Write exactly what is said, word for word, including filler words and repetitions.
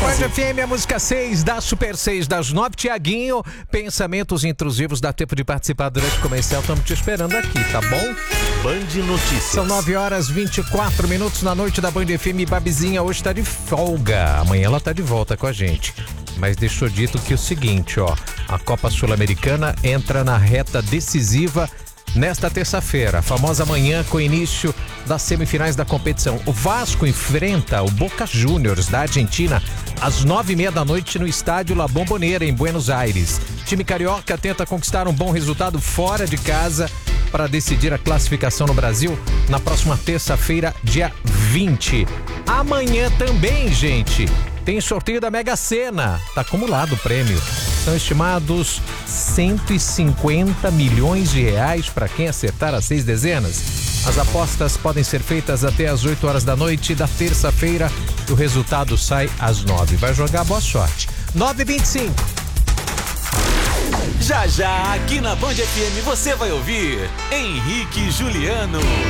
Band F M, a música seis da Super seis das nove. Tiaguinho, pensamentos intrusivos, dá tempo de participar durante o comercial. Estamos te esperando aqui, tá bom? Band Notícias. São nove horas e vinte e quatro minutos na noite da Band F M. Babizinha hoje tá de folga. Amanhã ela tá de volta com a gente. Mas deixou dito que o seguinte, ó, a Copa Sul-Americana entra na reta decisiva nesta terça-feira, a famosa manhã com início das semifinais da competição. O Vasco enfrenta o Boca Juniors da Argentina às nove e meia da noite no estádio La Bombonera, em Buenos Aires. Time carioca tenta conquistar um bom resultado fora de casa para decidir a classificação no Brasil na próxima terça-feira, dia vinte. Amanhã também, gente, tem sorteio da Mega Sena. Tá acumulado o prêmio. São estimados cento e cinquenta milhões de reais para quem acertar as seis dezenas. As apostas podem ser feitas até às oito horas da noite da terça-feira e o resultado sai às nove. Vai jogar, boa sorte. nove e vinte e cinco. Já já aqui na Band F M você vai ouvir Henrique e Juliano.